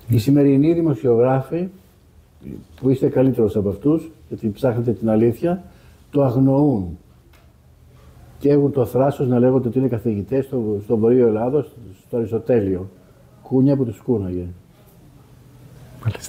Οι σημερινοί δημοσιογράφοι, που είστε καλύτερος από αυτούς, γιατί ψάχνετε την αλήθεια, το αγνοούν. Και έχουν το θράσος να λέγονται ότι είναι καθηγητές στο Βορείο Ελλάδος, στο Αριστοτέλειο. Κούνια που τους κούναγε. Μάλιστα.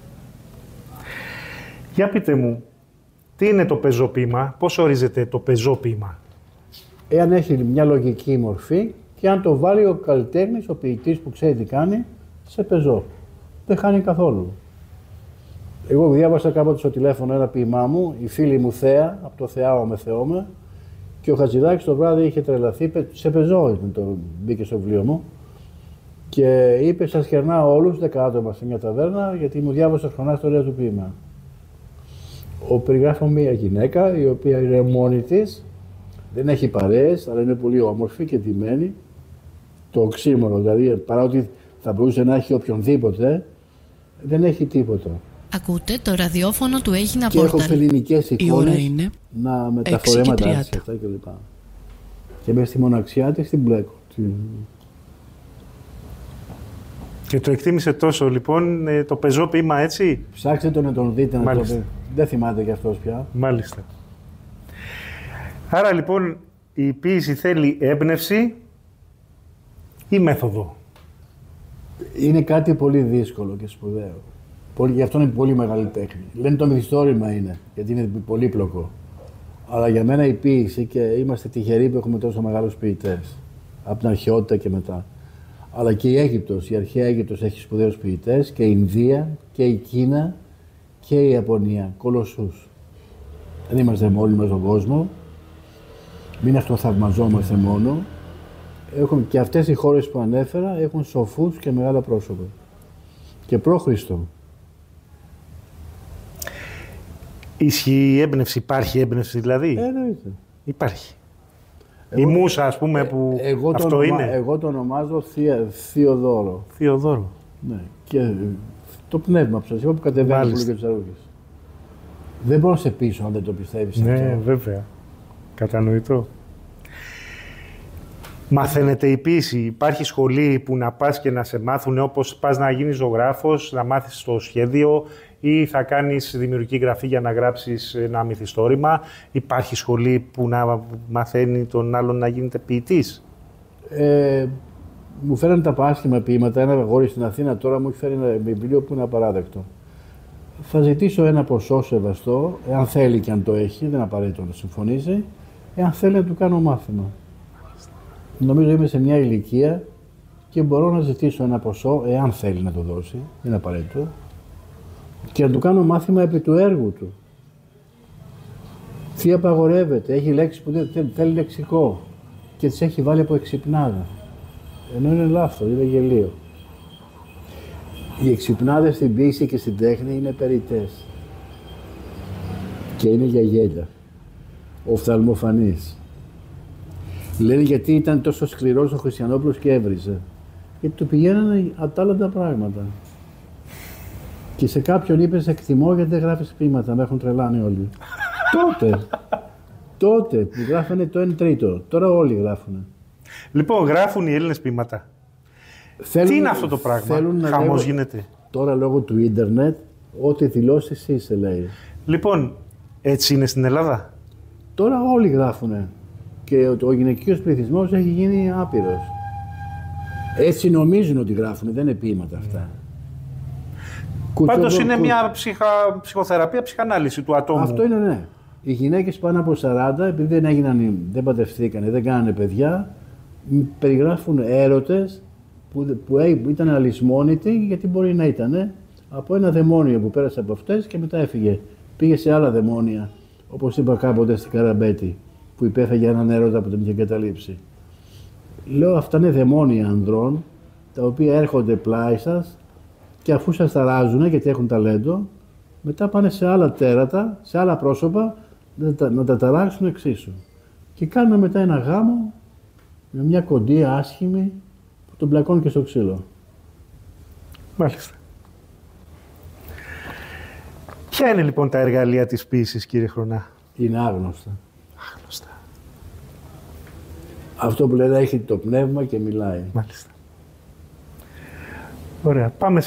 Για πείτε μου, τι είναι το πεζόποίημα, πώς ορίζεται το πεζόποίημα? Εάν έχει μια λογική μορφή και αν το βάλει ο καλλιτέχνης, ο ποιητής που ξέρει τι κάνει, σε πεζό. Δεν χάνει καθόλου. Εγώ διάβασα κάποτε στο τηλέφωνο ένα ποίημά μου, η φίλη μου Θέα, από το Θεάω με Θεώμε, και ο Χατζηδάκης το βράδυ είχε τρελαθεί, σε πεζό μπήκε στο βιβλίο μου, και είπε: σας χαιρνάω όλους, 10 άτομα σε μια ταβέρνα, γιατί μου διάβασε χρονά στο ωραίο του ποίημα. Περιγράφω μια γυναίκα, η οποία είναι μόνη της, δεν έχει παρέες, αλλά είναι πολύ όμορφη και ντυμένη. Το οξύμορο, δηλαδή, παρά ότι θα μπορούσε να έχει οποιονδήποτε, δεν έχει τίποτα. Ακούτε το ραδιόφωνο του Έγινα Και Πόρταλ. έχω ελληνικές εικόνες είναι να με τα φορέματά της αυτά κλπ. Και μέσα στη μοναξιά της την μπλέκω. Και το εκτίμησε τόσο λοιπόν το πεζόποίημα, έτσι. Ψάξτε τον να τον δείτε, να το δείτε. Δεν θυμάται κι αυτός πια. Μάλιστα. Άρα λοιπόν η ποίηση θέλει έμπνευση ή μέθοδο? Είναι κάτι πολύ δύσκολο και σπουδαίο. Γι' αυτό είναι πολύ μεγάλη τέχνη. Λένε το μυθιστόρημα είναι, γιατί είναι πολύπλοκο. Αλλά για μένα η ποίηση, και είμαστε τυχεροί που έχουμε τόσο μεγάλους ποιητές, από την αρχαιότητα και μετά. Αλλά και η Αίγυπτος, η αρχαία Αίγυπτος έχει σπουδαίους ποιητές, και η Ινδία και η Κίνα και η Ιαπωνία, κολοσσούς. Δεν είμαστε μόνοι μας στον κόσμο, μην αυτοθαυμαζόμαστε μόνο. Έχουν, και αυτές οι χώρες που ανέφερα έχουν σοφούς και μεγάλα πρόσωπα. Και προ-Χριστό. Ισχύει η έμπνευση, υπάρχει έμπνευση δηλαδή? Εννοείται. Υπάρχει. Η μούσα, ας πούμε, που αυτό είναι. Εγώ το ονομάζω Θεοδόρο. Θεοδόρο. Ναι. Και το πνεύμα που σας είπα που κατεβαίνει πολύ και τους αρούγες. Δεν μπορώ να σε πείσω αν δεν το πιστεύεις. Ναι, αυτό. βέβαια. Κατανοητό. Μαθαίνετε η ποίηση. Υπάρχει σχολή που να πας και να σε μάθουν, όπως πας να γίνεις ζωγράφος, να μάθεις το σχέδιο, ή θα κάνεις δημιουργική γραφή για να γράψεις ένα μυθιστόρημα? Υπάρχει σχολή που να μαθαίνει τον άλλον να γίνεται ποιητής? Μου φέρανε τα άσχημα ποίηματα. Ένα αγόρι στην Αθήνα τώρα μου έχει φέρει ένα βιβλίο που είναι απαράδεκτο. Θα ζητήσω ένα ποσό σεβαστό, εάν θέλει και αν το έχει, δεν απαραίτητο να συμφωνήσει, εάν θέλει να του κάνω μάθημα. Νομίζω είμαι σε μια ηλικία και μπορώ να ζητήσω ένα ποσό, εάν θέλει να το δώσει, δεν είναι απαραίτητο, και να του κάνω μάθημα επί του έργου του. Τι απαγορεύεται, έχει λέξεις που δεν θέλει λεξικό και τις έχει βάλει από εξυπνάδα. Ενώ είναι λάθος, είναι γελίο. Οι εξυπνάδες στην ποίηση και στην τέχνη είναι περιττές. Και είναι για γέλια. Οφθαλμοφανής. Λένε γιατί ήταν τόσο σκληρός ο Χριστιανόπουλος και έβριζε. Γιατί του πηγαίνανε ατάλλαντα πράγματα. Και σε κάποιον είπες εκτιμώ γιατί δεν γράφεις ποίηματα, με έχουν τρελάνει όλοι. τότε που γράφανε το 1/3, τώρα όλοι γράφουνε. Λοιπόν, γράφουν οι Έλληνες ποίηματα. Τι είναι αυτό το πράγμα, χαμός γίνεται. Τώρα λόγω του ίντερνετ, ό,τι δηλώσεις είσαι λέει. Λοιπόν, έτσι είναι στην Ελλάδα? Τώρα όλοι γράφουνε. Και ο γυναικείος πληθυσμός έχει γίνει άπειρος. Έτσι νομίζουν ότι γράφουνε, δεν είναι ποίηματα αυτά. Πάντως είναι μια ψυχοθεραπεία, ψυχανάλυση του ατόμου. Αυτό είναι, ναι. Οι γυναίκες πάνω από 40, επειδή δεν παντρευτήκανε, δεν κάνανε παιδιά, περιγράφουν έρωτες που ήταν αλυσμόνητοι, γιατί μπορεί να ήταν από ένα δαιμόνιο που πέρασε από αυτές και μετά έφυγε. Πήγε σε άλλα δαιμόνια, όπως είπα κάποτε στην Καραμπέτη, που υπέφεγε έναν έρωτα που τον είχε εγκαταλείψει. Λέω, αυτά είναι δαιμόνια ανδρών, τα οποία έρχονται πλάι σας και αφού σας ταράζουν, γιατί έχουν ταλέντο, μετά πάνε σε άλλα τέρατα, σε άλλα πρόσωπα, να τα ταράξουν εξίσου. Και κάνουν μετά ένα γάμο με μια κοντία άσχημη που τον πλακώνει και στο ξύλο. Μάλιστα. Ποια είναι λοιπόν τα εργαλεία της ποίησης, κύριε Χρονά? Είναι άγνωστα. Άγνωστα. Αυτό που λένε έχει το πνεύμα και μιλάει. Μάλιστα. Ωραία. Πάμε